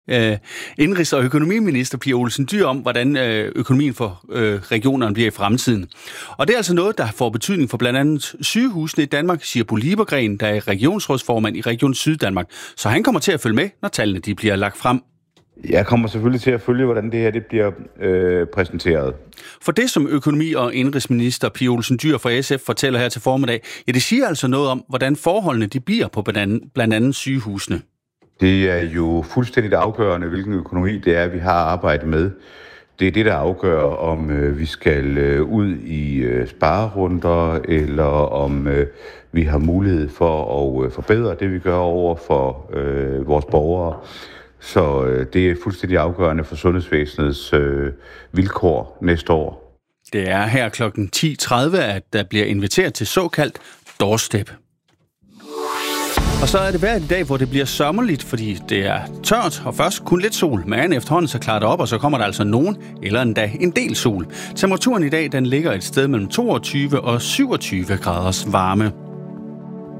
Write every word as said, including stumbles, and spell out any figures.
øh, indrigs- og økonomiminister Pia Olsen Dyhr om, hvordan øh, økonomien for øh, regionerne bliver i fremtiden. Og det er altså noget, der får betydning for blandt andet sygehusene i Danmark, siger Bo Liebergren, der er regionsrådsformand i Region Syddanmark. Så han kommer til at følge med, når tallene de bliver lagt frem. Jeg kommer selvfølgelig til at følge, hvordan det her det bliver øh, præsenteret. For det, som økonomi- og indrigsminister Pia Olsen Dyhr fra S F fortæller her til formiddag, ja, det siger altså noget om, hvordan forholdene de bliver på blandt andet sygehusene. Det er jo fuldstændigt afgørende, hvilken økonomi det er, vi har arbejdet med. Det er det, der afgør, om øh, vi skal øh, ud i øh, sparerunder, eller om øh, vi har mulighed for at øh, forbedre det, vi gør over for øh, vores borgere. Så øh, det er fuldstændig afgørende for sundhedsvæsenets øh, vilkår næste år. Det er her klokken ti tredive, at der bliver inviteret til såkaldt doorstep. Og så er det hver i dag, hvor det bliver sommerligt, fordi det er tørt, og først kun lidt sol. Men efterhånden så klarer det op, og så kommer der altså nogen, eller endda en del sol. Temperaturen i dag, den ligger et sted mellem toogtyve og syvogtyve graders varme.